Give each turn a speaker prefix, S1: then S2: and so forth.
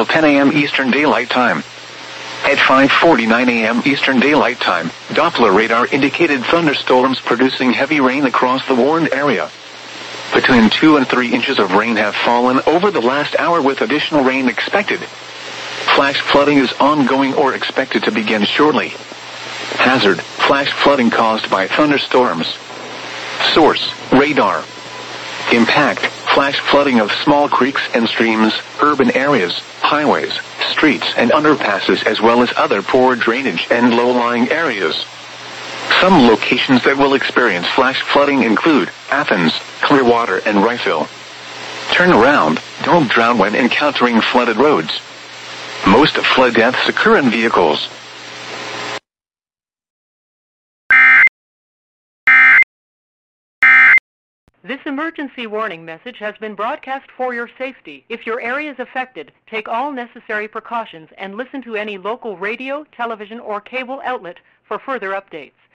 S1: 10 a.m. Eastern Daylight Time. At 5:49 a.m. Eastern Daylight Time, Doppler radar indicated thunderstorms producing heavy rain across the warned area. Between 2 and 3 inches of rain have fallen over the last hour with additional rain expected. Flash flooding is ongoing or expected to begin shortly. Hazard: flash flooding caused by thunderstorms. Source: radar. Impact: flash flooding of small creeks and streams, urban areas, highways, streets and underpasses, as well as other poor drainage and low-lying areas. Some locations that will experience flash flooding include Athens, Clearwater, and Wrightsville. Turn around, don't drown when encountering flooded roads. Most flood deaths occur in vehicles.
S2: This emergency warning message has been broadcast for your safety. If your area is affected, take all necessary precautions and listen to any local radio, television, or cable outlet for further updates.